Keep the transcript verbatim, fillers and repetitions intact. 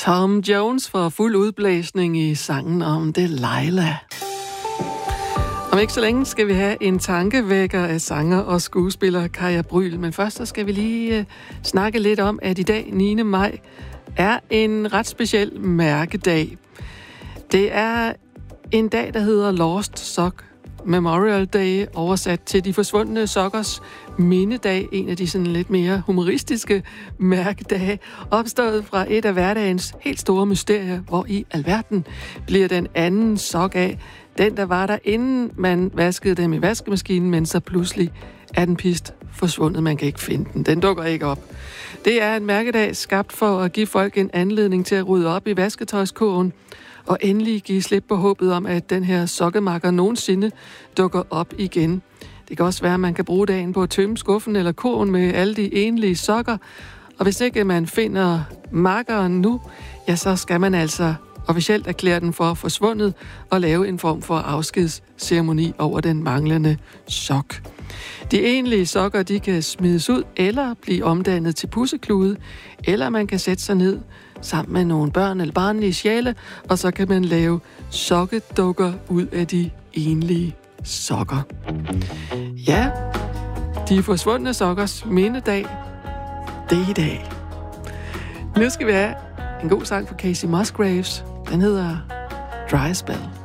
Tom Jones får fuld udblæsning i sangen om Delilah. Om ikke så længe skal vi have en tankevækker af sanger og skuespiller Kaja Brüel, men først så skal vi lige uh, snakke lidt om, at i dag, niende maj, er en ret speciel mærkedag. Det er en dag, der hedder Lost Sock Memorial Day, oversat til de forsvundne sokkers mindedag, en af de sådan lidt mere humoristiske mærkedage, opstået fra et af hverdagens helt store mysterier, hvor i alverden bliver den anden sok af, den der var der, inden man vaskede dem i vaskemaskinen, men så pludselig er den pist forsvundet, man kan ikke finde den. Den dukker ikke op. Det er en mærkedag skabt for at give folk en anledning til at rydde op i vasketøjskurven, og endelig give slip på håbet om, at den her sokkemakker nogensinde dukker op igen. Det kan også være, at man kan bruge dagen på at tømme skuffen eller kurven med alle de enlige sokker. Og hvis ikke man finder makkeren nu, ja, så skal man altså officielt erklære den for forsvundet og lave en form for afskedsceremoni over den manglende sok. De enlige sokker, de kan smides ud eller blive omdannet til pusseklude, eller man kan sætte sig ned sammen med nogle børn eller barnlige sjæle, og så kan man lave sokkedukker ud af de enlige sokker. Ja, de forsvundne sokkers mindedag, det er i dag. Nu skal vi have en god sang fra Kacey Musgraves. Den hedder Dry Spell.